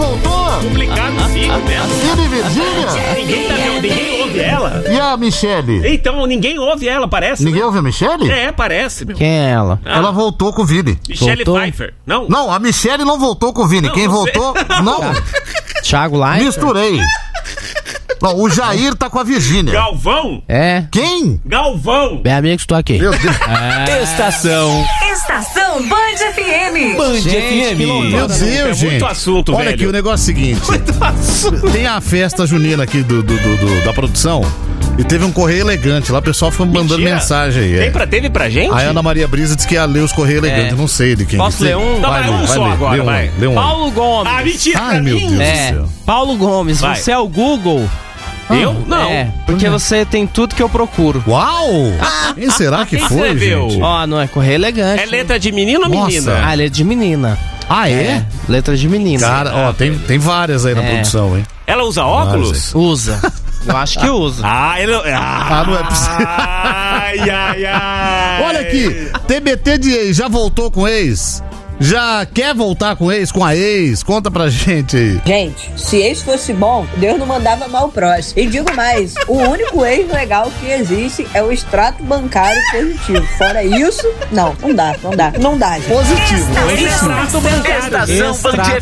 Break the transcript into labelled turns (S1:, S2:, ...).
S1: voltou?
S2: Complicado sim, mesmo.
S1: Vini Virgínia?
S2: Ninguém ouve ela.
S1: E a Michele?
S2: Então, ninguém ouve ela, parece.
S1: Ninguém ouve a Michele?
S2: É, parece, meu.
S3: Quem é ela?
S1: Ela voltou com o Vini.
S2: Michele
S3: voltou?
S2: Pfeiffer. Não?
S1: Não, a Michele não voltou com o Vini.
S2: Não,
S1: Quem
S2: não sei.
S1: voltou... Não,
S3: Thiago Leifert?
S1: misturei. Não, o Jair tá com a Virgínia.
S2: Galvão?
S3: É.
S1: Quem?
S2: Galvão.
S3: Bem, amigo, estou aqui.
S1: Meu Deus.
S4: Estação
S5: Band FM.
S4: Band
S3: Gente, que
S4: FM.
S3: loucura.
S1: Meu Deus,
S2: É
S1: gente.
S2: muito assunto,
S1: Olha
S2: velho.
S1: aqui, o negócio é o seguinte. Tem a festa junina aqui da produção e teve um correio elegante. Lá o pessoal foi mandando
S2: Mentira.
S1: mensagem aí.
S2: Teve pra gente?
S1: A Ana Maria Brisa disse que ia ler os correios elegantes. Não sei de quem.
S3: Posso
S1: que
S3: ler um?
S2: Então vai um só
S1: ler,
S2: agora,
S1: lê um,
S2: vai.
S1: lê um.
S3: Paulo Gomes.
S2: Ah, mentira.
S1: Ai,
S2: pra
S1: meu
S2: mim?
S1: Deus do
S3: É,
S1: céu.
S3: Paulo Gomes,
S2: Vai.
S3: você é o Google?
S2: Eu? Não.
S3: É, porque você tem tudo que eu procuro.
S1: Uau! Quem será que
S2: Quem
S1: foi,
S2: escreveu?
S1: gente?
S3: Ó, não é correio elegante.
S2: É letra de menino ou
S1: Nossa.
S2: menina?
S3: Ah, ele é de menina.
S1: Ah, é?
S3: Letra de menina.
S1: Cara, ó, tem várias aí na
S3: É.
S1: produção, hein?
S2: Ela usa óculos?
S3: Usa. Eu acho que usa.
S2: Ah, ele...
S1: Ah, não é possível.
S2: Ai.
S1: Olha aqui, TBT de ex, já voltou com ex? Já quer voltar com ex, com a ex? Conta pra gente aí.
S6: Gente, se ex fosse bom, Deus não mandava mal próximo. E digo mais, o único ex legal que existe é o extrato bancário positivo. Fora isso, não dá, gente.
S1: Positivo.
S4: Estação Band
S3: Extra.